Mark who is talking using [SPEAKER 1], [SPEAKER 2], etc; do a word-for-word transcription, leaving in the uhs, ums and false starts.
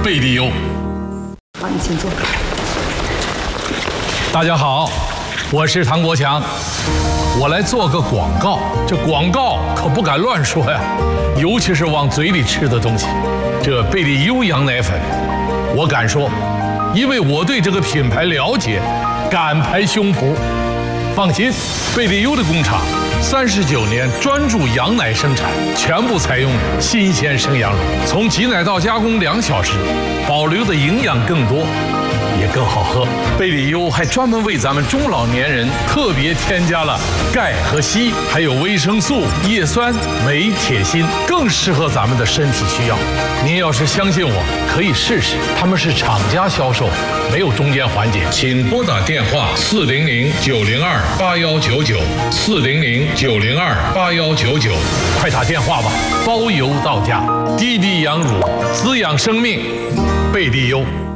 [SPEAKER 1] 贝蒂优。
[SPEAKER 2] 好，你请坐。
[SPEAKER 1] 大家好，我是唐国强，我来做个广告。这广告可不敢乱说呀，尤其是往嘴里吃的东西。这贝蒂优羊奶粉，我敢说，因为我对这个品牌了解，敢拍胸脯。放心，贝蒂优的工厂三十九年专注羊奶生产，全部采用新鲜生羊乳，从挤奶到加工两小时，保留的营养更多，也更好喝。贝蒂优还专门为咱们中老年人特别添加了钙和硒，还有维生素、叶酸、镁、铁、锌，更适合咱们的身体需要。您要是相信我，可以试试，他们是厂家销售，没有中间环节。请拨打电话四零零九零二八幺九九四零零九零二八幺九九，快打电话吧，包邮到家。滴滴羊乳，滋养生命，贝蒂优。